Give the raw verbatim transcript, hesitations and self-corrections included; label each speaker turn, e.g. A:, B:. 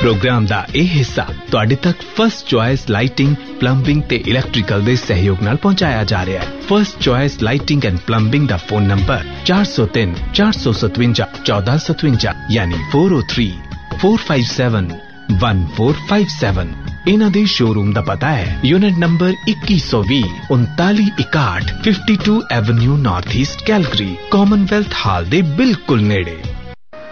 A: Programme दा यह हिस्सा तुहाडे तक फर्स्ट चॉइस लाइटिंग, प्लंबिंग ते इलैक्ट्रिकल दे सहयोग नाल पहुंचाया जा रहा है। First choice lighting and plumbing दा फोन नंबर चार सौ तीन चार सौ सतवंजा चौदह सतवंजा यानी four O three four five seven one four five seven. इन्हां दे शोरूम दा पता है यूनिट नंबर इक्की सौ भी उनताली इकाठ fifty two avenue north east Calgary, Commonwealth हाल दे बिल्कुल नेड़े।